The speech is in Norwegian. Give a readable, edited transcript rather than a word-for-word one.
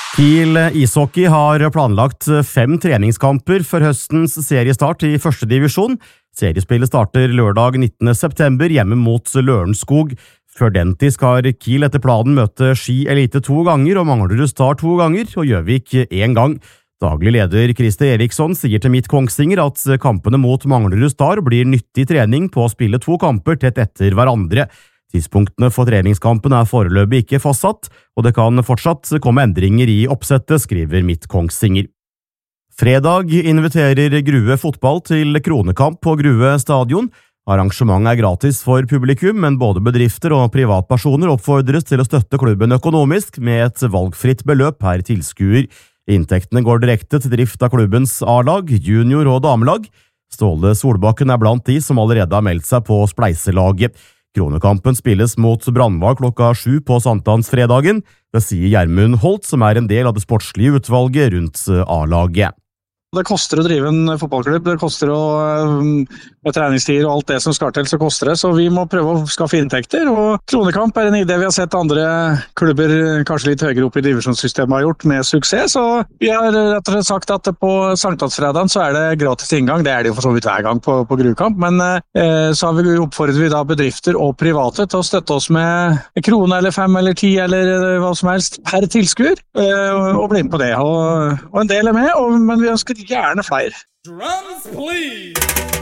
Kiel ishockey har planlagt 5 treningskamper for høstens seriestart i første divisjon. Seriespillet starter lørdag 19. september hjemme mot Lørenskog. Før den tid skal Kiel etter planen møte Ski Elite 2 ganger og Manglerud Star 2 ganger og Gjøvik 1 gang. Daglig leder Christer Eriksson sier til Midt Kongsvinger at kampene mot Manglerud Star blir nyttig trening på å spille 2 kamper tett etter hverandre. Tidspunktene for treningskampen er foreløpig ikke fastsatt, og det kan fortsatt komme endringer i oppsettet, skriver Midt Kongsvinger. Fredag inviterer Grue fotball til kronekamp på Grue stadion. Arrangementet er gratis for publikum, men både bedrifter og privatpersoner oppfordres til å støtte klubben økonomisk med et valgfritt beløp per tilskuer. Inntektene går direkte til drift av klubbens A-lag, junior- og damelag. Ståle Solbakken er blant de som allerede har meldt seg på spleiselaget. Kronekampen spilles mot Brandvar klokka 7 på sankthansfredagen. Det sier Gjermund Holt, som er en del av det sportslige utvalget rundt A-laget. Det koster å drive en fotballklubb, det koster med treningstider og alt det som skal til, så koster det, så vi må prøve å skaffe inntekter, og kronekamp er en idé vi har sett andre klubber kanskje litt høyere opp i divisjonssystemet har gjort med suksess, så vi har rett og slett sagt at på sankthansfredagen så er det gratis inngang, det er det jo for så vidt hver gang på grukamp, men så oppfordrer vi da bedrifter og private til å støtte oss med krone eller 5 eller 10 eller hva som helst per tilskuer, og bli med på det, og en del er med, men vi ønsker gjerne flere. Drums, please!